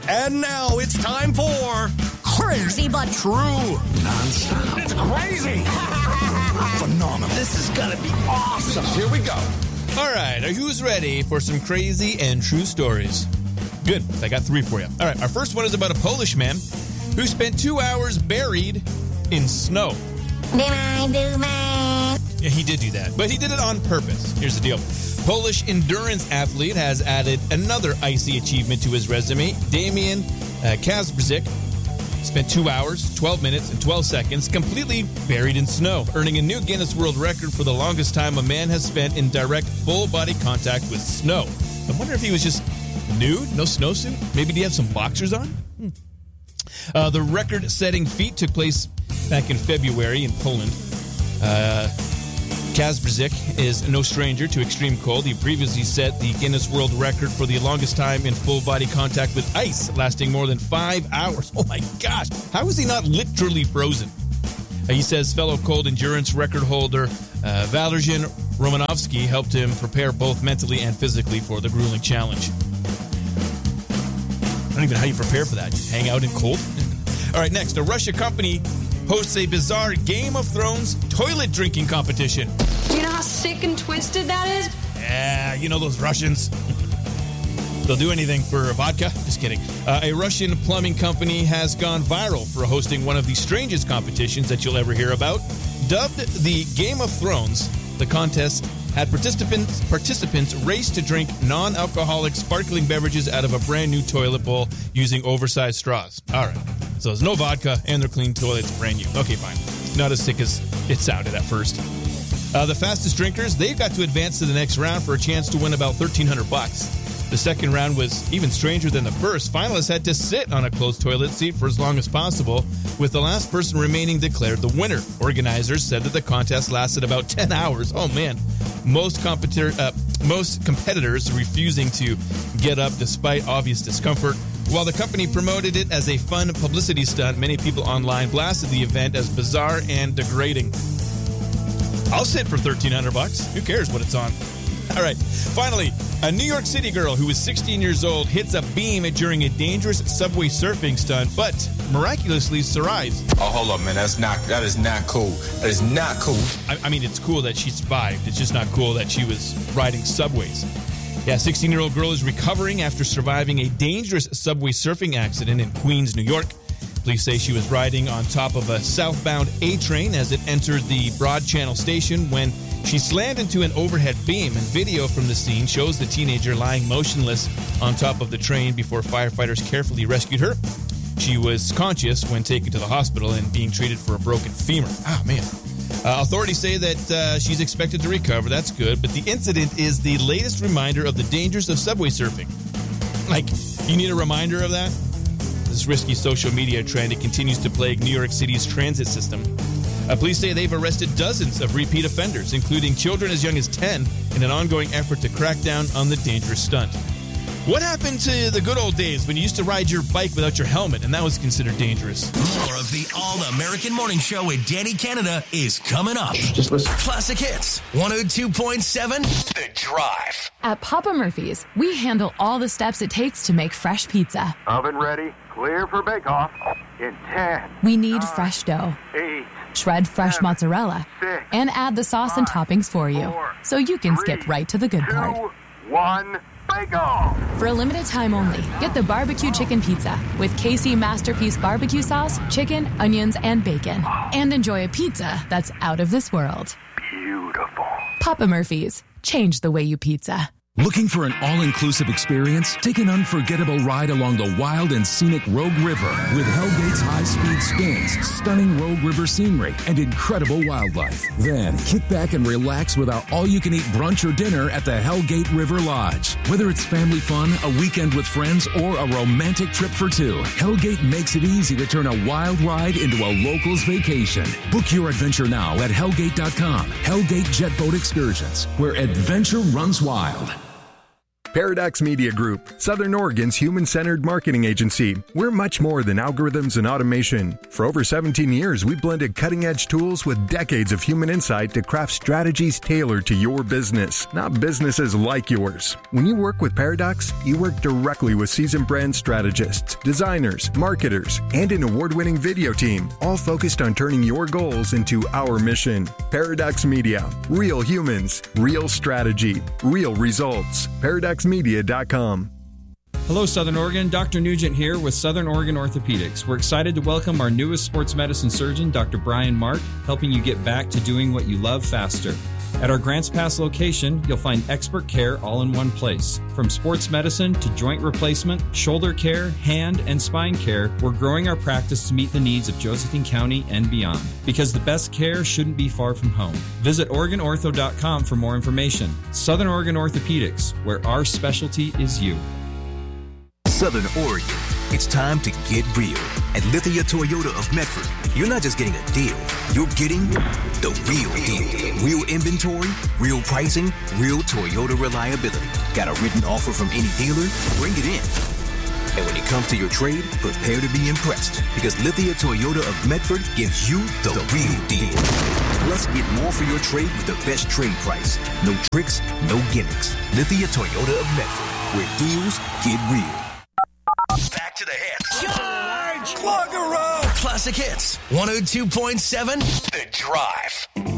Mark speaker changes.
Speaker 1: And now it's time for Crazy But True.
Speaker 2: Non-stop.
Speaker 1: It's crazy. Phenomenal.
Speaker 2: This is going to be awesome. Here we go.
Speaker 3: All right, who's ready for some crazy and true stories? Good, I got 3 for you. All right, our first one is about a Polish man who spent 2 hours buried in snow.
Speaker 4: Did I do that?
Speaker 3: Yeah, he did do that, but he did it on purpose. Here's the deal. Polish endurance athlete has added another icy achievement to his resume. Damian Kazbrzik spent 2 hours, 12 minutes, and 12 seconds completely buried in snow, earning a new Guinness World Record for the longest time a man has spent in direct full-body contact with snow. I wonder if he was just nude, no snowsuit? Maybe did he have some boxers on? The record-setting feat took place back in February in Poland. Kazbrzik is no stranger to extreme cold. He previously set the Guinness World Record for the longest time in full-body contact with ice, lasting more than 5 hours. Oh my gosh! How is he not literally frozen? He says fellow cold endurance record holder Valerjan Romanovsky helped him prepare both mentally and physically for the grueling challenge. I don't even know how you prepare for that. Just hang out in cold? All right, next. A Russia company hosts a bizarre Game of Thrones toilet drinking competition.
Speaker 5: Do you know how sick and twisted that is?
Speaker 3: Yeah, you know those Russians. They'll do anything for vodka. Just kidding. A Russian plumbing company has gone viral for hosting one of the strangest competitions that you'll ever hear about. Dubbed the Game of Thrones, the contest had participants race to drink non-alcoholic sparkling beverages out of a brand new toilet bowl using oversized straws. All right. So there's no vodka and their clean toilets brand new. Okay, fine. Not as sick as it sounded at first. The fastest drinkers, they've got to advance to the next round for a chance to win about $1,300. The second round was even stranger than the first. Finalists had to sit on a closed toilet seat for as long as possible, with the last person remaining declared the winner. Organizers said that the contest lasted about 10 hours. Oh, man. Most competitors refusing to get up despite obvious discomfort. While the company promoted it as a fun publicity stunt, many people online blasted the event as bizarre and degrading. I'll sit for $1,300. Who cares what it's on? All right. Finally, a New York City girl who was 16 years old hits a beam during a dangerous subway surfing stunt, but miraculously survives.
Speaker 6: Oh, hold up, man. That is not cool. That is not cool.
Speaker 3: I mean, it's cool that she survived. It's just not cool that she was riding subways. Yeah, a 16-year-old girl is recovering after surviving a dangerous subway surfing accident in Queens, New York. Police say she was riding on top of a southbound A train as it entered the Broad Channel station when she slammed into an overhead beam, and video from the scene shows the teenager lying motionless on top of the train before firefighters carefully rescued her. She was conscious when taken to the hospital and being treated for a broken femur. Oh, man. Authorities say that she's expected to recover. That's good. But the incident is the latest reminder of the dangers of subway surfing. Like, you need a reminder of that? This risky social media trend, it continues to plague New York City's transit system. Police say they've arrested dozens of repeat offenders, including children as young as 10, in an ongoing effort to crack down on the dangerous stunt. What happened to the good old days when you used to ride your bike without your helmet, and that was considered dangerous?
Speaker 7: More of the All-American Morning Show with Danny Canada is coming up.
Speaker 2: Just listen.
Speaker 7: Classic Hits, 102.7, The Drive.
Speaker 8: At Papa Murphy's, we handle all the steps it takes to make fresh pizza.
Speaker 9: Oven ready, clear for bake-off in 10.
Speaker 8: We need
Speaker 9: 9,
Speaker 8: fresh dough.
Speaker 9: 8.
Speaker 8: Shred fresh
Speaker 9: 7,
Speaker 8: mozzarella.
Speaker 9: 6,
Speaker 8: and add the sauce
Speaker 9: 5,
Speaker 8: and toppings for you,
Speaker 9: 4,
Speaker 8: so you can
Speaker 9: 3,
Speaker 8: skip right to the good
Speaker 9: 2,
Speaker 8: part.
Speaker 9: 1, bake-off!
Speaker 8: For a limited time only, get the barbecue chicken pizza with KC Masterpiece barbecue sauce, chicken, onions, and bacon. And enjoy a pizza that's out of this world.
Speaker 9: Beautiful.
Speaker 8: Papa Murphy's. Change the way you pizza.
Speaker 10: Looking for an all-inclusive experience? Take an unforgettable ride along the wild and scenic Rogue River with Hellgate's high-speed spins, stunning Rogue River scenery, and incredible wildlife. Then, kick back and relax with our all-you-can-eat brunch or dinner at the Hellgate River Lodge. Whether it's family fun, a weekend with friends, or a romantic trip for two, Hellgate makes it easy to turn a wild ride into a local's vacation. Book your adventure now at Hellgate.com. Hellgate Jet Boat Excursions, where adventure runs wild.
Speaker 11: Paradox Media Group, Southern Oregon's human-centered marketing agency. We're much more than algorithms and automation. For over 17 years, we've blended cutting-edge tools with decades of human insight to craft strategies tailored to your business, not businesses like yours. When you work with Paradox, you work directly with seasoned brand strategists, designers, marketers, and an award-winning video team, all focused on turning your goals into our mission. Paradox Media. Real humans, real strategy, real results. ParadoxMedia.com.
Speaker 12: Hello, Southern Oregon. Dr. Nugent here with Southern Oregon Orthopedics. We're excited to welcome our newest sports medicine surgeon, Dr. Brian Mark, helping you get back to doing what you love faster. At our Grants Pass location, you'll find expert care all in one place. From sports medicine to joint replacement, shoulder care, hand and spine care, we're growing our practice to meet the needs of Josephine County and beyond. Because the best care shouldn't be far from home. Visit OregonOrtho.com for more information. Southern Oregon Orthopedics, where our specialty is you.
Speaker 13: Southern Oregon, it's time to get real. At Lithia Toyota of Medford, you're not just getting a deal, you're getting the real deal. Real inventory, real pricing, real Toyota reliability. Got a written offer from any dealer? Bring it in. And when it comes to your trade, prepare to be impressed, because Lithia Toyota of Medford gives you the real deal. Plus, get more for your trade with the best trade price. No tricks, no gimmicks. Lithia Toyota of Medford, where deals get real.
Speaker 7: Back to the hits. Charge! Plug a row! Classic hits. 102.7 The Drive.